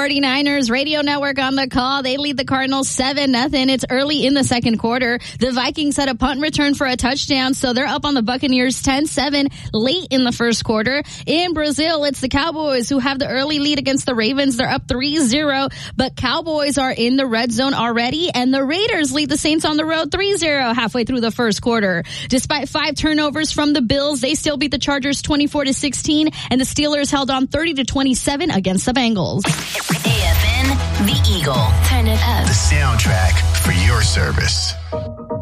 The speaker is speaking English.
49ers Radio Network on the call. They lead the Cardinals 7-0. It's early in the second quarter. The Vikings had a punt return for a touchdown, so they're up on the Buccaneers 10-7 late in the first quarter. In Brazil, it's the Cowboys who have the early lead against the Ravens. They're up 3-0, but Cowboys are in the red zone already, and the Raiders lead the Saints on the road 3-0 halfway through the first quarter. Despite 5 turnovers from the Bills, they still beat the Chargers 24-16, and the Steelers held on 30-27 against the Bengals. AFN, The Eagle. Turn it up. The soundtrack for your service.